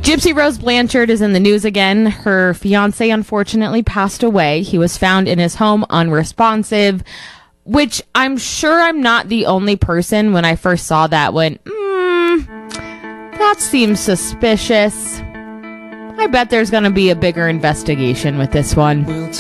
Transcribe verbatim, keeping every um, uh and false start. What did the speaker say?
Gypsy Rose Blanchard is in the news again. Her fiancé unfortunately passed away. He was found in his home unresponsive, which I'm sure I'm not the only person when I first saw that went, hmm, that seems suspicious. I bet there's going to be a bigger investigation with this one.